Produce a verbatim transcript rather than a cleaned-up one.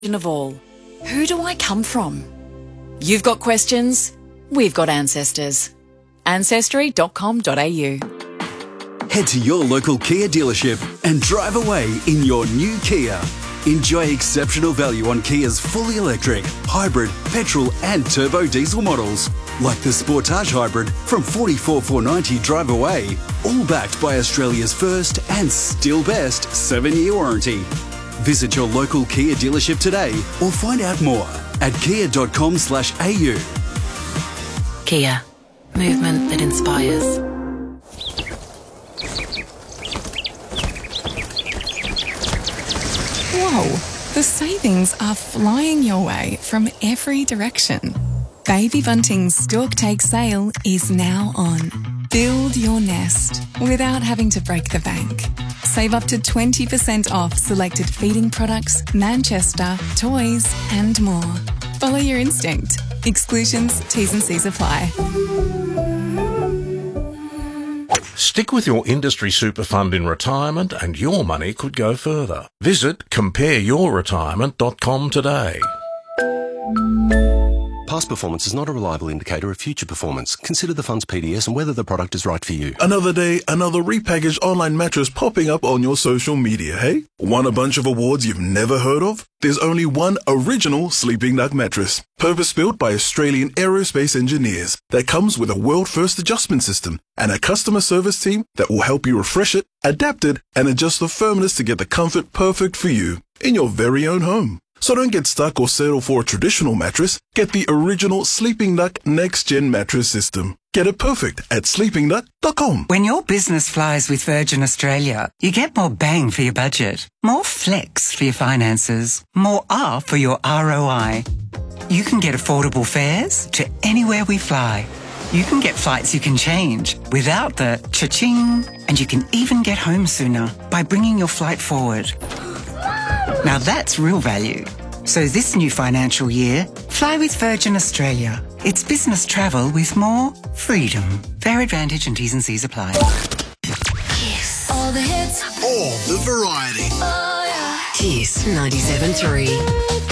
of all. Who do I come from? You've got questions, we've got ancestors. ancestry dot com dot a u. Head to your local Kia dealership and drive away in your new Kia. Enjoy exceptional value on Kia's fully electric, hybrid, petrol and turbo diesel models, like the Sportage Hybrid from forty-four thousand four hundred ninety dollars drive away, all backed by Australia's first and still best seven-year warranty. Visit your local Kia dealership today or find out more at kia dot com slash a u. Kia. Movement that inspires. Whoa, the savings are flying your way from every direction. Baby Bunting's Stork Take sale is now on. Build your nest without having to break the bank. Save up to twenty percent off selected feeding products, Manchester, toys and more. Follow your instinct. Exclusions, T's and C's apply. Stick with your industry super fund in retirement and your money could go further. Visit compare your retirement dot com today. Past performance is not a reliable indicator of future performance. Consider the fund's P D S and whether the product is right for you. Another day, another repackaged online mattress popping up on your social media, hey? Won a bunch of awards you've never heard of? There's only one original Sleeping Duck mattress, purpose-built by Australian aerospace engineers, that comes with a world-first adjustment system and a customer service team that will help you refresh it, adapt it, and adjust the firmness to get the comfort perfect for you in your very own home. So don't get stuck or settle for a traditional mattress. Get the original Sleeping Duck Next Gen mattress system. Get it perfect at sleeping duck dot com. When your business flies with Virgin Australia, you get more bang for your budget, more flex for your finances, more R for your R O I. You can get affordable fares to anywhere we fly. You can get flights you can change without the cha-ching, and you can even get home sooner by bringing your flight forward. Now that's real value. So this new financial year, fly with Virgin Australia. It's business travel with more freedom. Fare advantage and T's and C's apply. Kiss. All the hits. All the variety. Oh, yeah. Kiss ninety-seven point three.